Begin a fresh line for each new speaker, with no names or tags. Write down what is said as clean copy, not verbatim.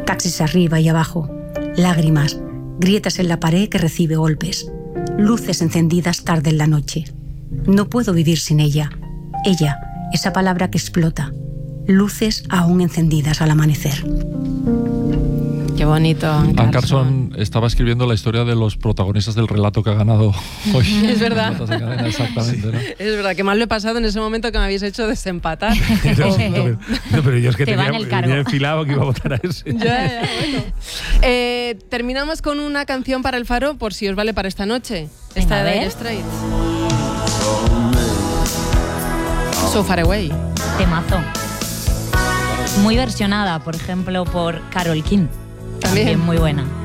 Taxis arriba y abajo, lágrimas, grietas en la pared que recibe golpes, luces encendidas tarde en la noche. No puedo vivir sin ella. Ella, esa palabra que explota. Luces aún encendidas al amanecer.
Qué bonito.
Anne Carson estaba escribiendo la historia de los protagonistas del relato que ha ganado hoy.
Es verdad.
Exactamente, ¿no?
Es verdad, que mal lo he pasado en ese momento que me habéis hecho desempatar.
No, pero yo es que tenía enfilado que iba a votar a ese.
Ya, bueno. Terminamos con una canción para el Faro, por si os vale para esta noche. Esta de Dire Straits. So Far Away.
Temazo. Muy versionada, por ejemplo, por Carole King. También muy buena.